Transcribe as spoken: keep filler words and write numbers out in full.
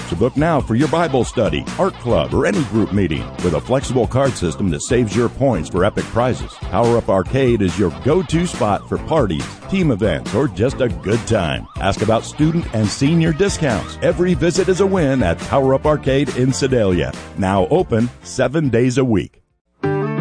So book now for your Bible study, art club, or any group meeting with a flexible card system that saves your points for epic prizes. Power Up Arcade is your go-to spot for parties, team events, or just a good time. Ask about student and senior discounts. Every visit is a win at Power Up Arcade in Sedalia. Now open seven days a week.